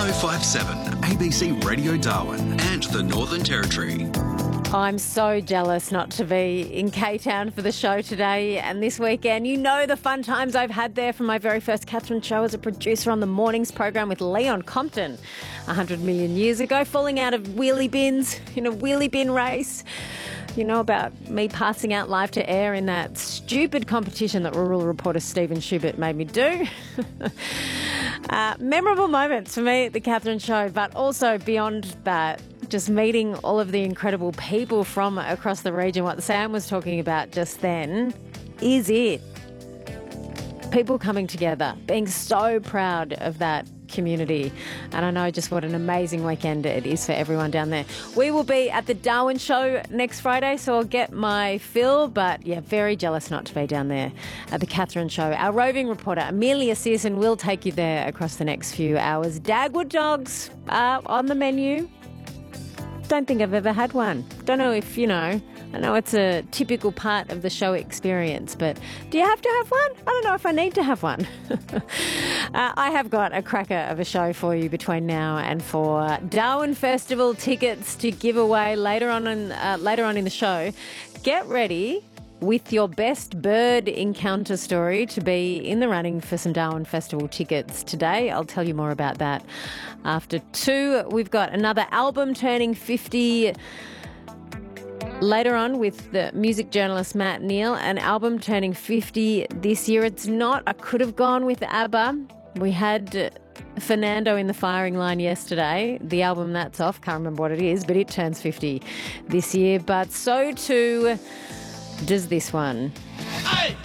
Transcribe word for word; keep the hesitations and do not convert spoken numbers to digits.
oh five seven A B C Radio Darwin and the Northern Territory. I'm so jealous not to be in K-Town for the show today and this weekend. You know the fun times I've had there from my very first Catherine show as a producer on the mornings program with Leon Compton a hundred million years ago, falling out of wheelie bins in a wheelie bin race. You know about me passing out live to air in that stupid competition that rural reporter Stephen Schubert made me do. uh, memorable moments for me at the Catherine show, but also beyond that, just meeting all of the incredible people from across the region. What Sam was talking about just then is it. People coming together, being so proud of that community. And I know just what an amazing weekend it is for everyone down there. We will be at the Darwin show next Friday, so I'll get my fill, but yeah, very jealous not to be down there at the Catherine show. Our roving reporter Amelia Searson will take you there across the next few hours. Dagwood dogs are on the menu. Don't think I've ever had one. Don't know if, you know, I know it's a typical part of the show experience, but do you have to have one? I don't know if I need to have one. uh, I have got a cracker of a show for you between now and for Darwin Festival tickets to give away later on in, uh, later on in the show. Get ready with your best bird encounter story to be in the running for some Darwin Festival tickets today. I'll tell you more about that after two. We've got another album turning fifty later on with the music journalist Matt Neal, an album turning fifty this year. It's not, I could have gone with ABBA. We had Fernando in the firing line yesterday. The album that's off, can't remember what it is, but it turns fifty this year. But so too does this one. Hey!